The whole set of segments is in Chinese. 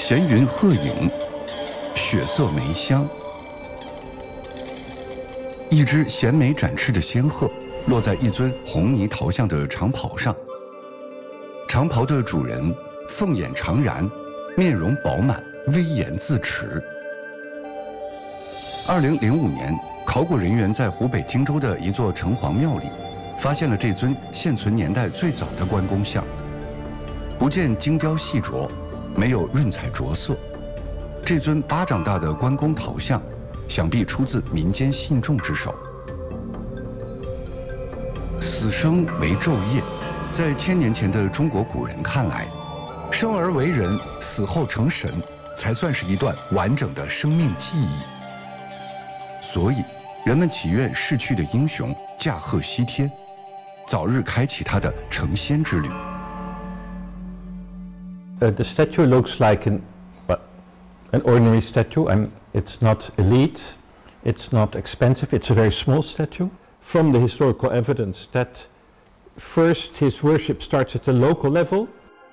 闲云鹤影，血色梅香。一只衔枚展翅的仙鹤落在一尊红泥陶像的长袍上。长袍的主人凤眼长髯，面容饱满，威严自持。2005年，考古人员在湖北荆州的一座城隍庙里，发现了这尊现存年代最早的关公像。不见精雕细琢，没有润彩着色，这尊巴掌大的关公陶像，想必出自民间信众之手。死生为昼夜，在千年前的中国古人看来，生而为人，死后成神，才算是一段完整的生命记忆。所以，人们祈愿逝去的英雄驾鹤西天，早日开启他的成仙之旅。 The statue looks like an ordinary statue, and it's not elite, it's not expensive, it's a very small statue. From the historical evidence that first his worship starts at the local level.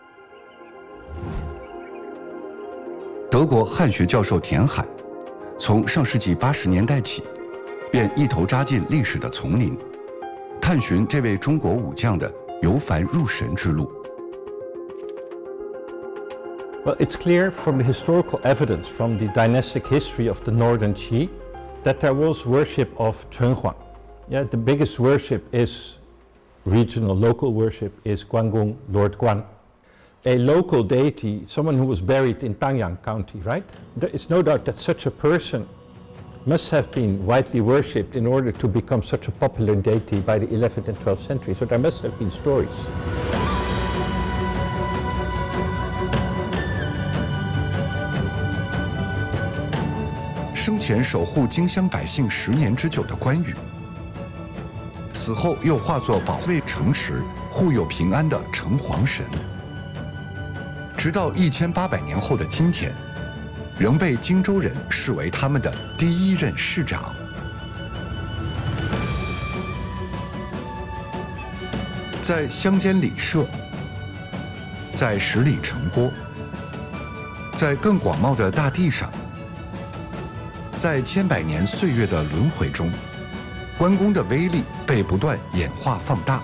德国汉学教授田海，从上世纪80年代起，便一头扎进历史的丛林，探寻这位中国武将的由凡入神之路。 Well, it's clear from the historical evidence from the dynastic history of the Northern Qi that there was worship of Chunhuang. Yeah, the biggest worship is regional, local worship is Guangong, Lord Guan. A local deity, someone who was buried in Tangyang County, right? There is no doubt that such a person must have been widely worshipped in order to become such a popular deity by the 11th and 12th century. So there must have been stories. 生前守护荆襄百姓10年之久的关羽，死后又化作保卫城池、护佑平安的城隍神，直到1800年后的今天，仍被荆州人视为他们的第一任市长。在乡间礼社，在十里城郭，在更广袤的大地上，在千百年岁月的轮回中，关公的威力被不断演化放大。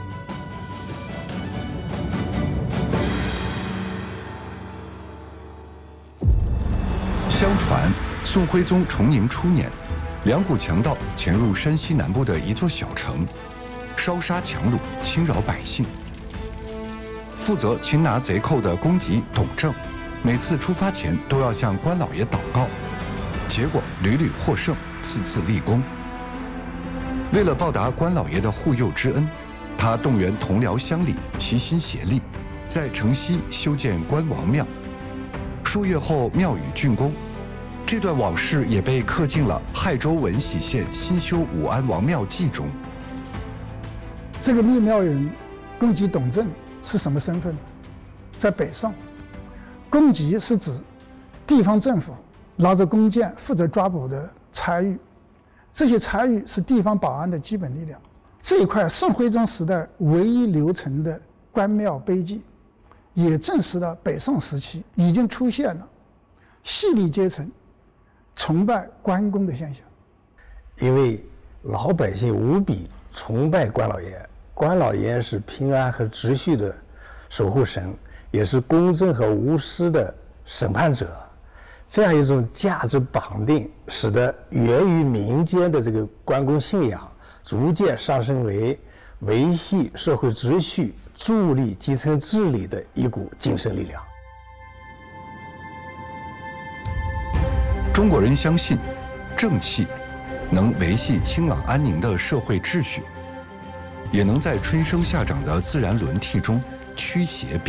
相传，宋徽宗崇宁初年，两股强盗潜入山西南部的一座小城，烧杀抢掳，侵扰百姓。负责擒拿贼寇的公缉董正，每次出发前都要向关老爷祷告，结果屡屡获胜，次次立功。为了报答关老爷的护佑之恩，他动员同僚乡里齐心协力，在城西修建关王庙。数月后，庙宇竣工。这段往事也被刻进了亥州闻喜县新修武安王庙记中。 这个立庙人公缉董正是什么身份？在北宋，公缉是指地方政府拿着弓箭负责抓捕的差役，这些差役是地方保安的基本力量。这一块宋徽宗时代唯一留存的关庙碑记，也证实了北宋时期已经出现了细吏阶层崇拜关公的现象。 因为老百姓无比崇拜关老爷，关老爷是平安和秩序的守护神，也是公正和无私的审判者。这样一种价值绑定，使得源于民间的这个关公信仰逐渐上升为维系社会秩序、助力基层治理的一股精神力量。 中国人相信，正气能维系清朗安宁的社会秩序，也能在春生夏长的自然轮替中驱邪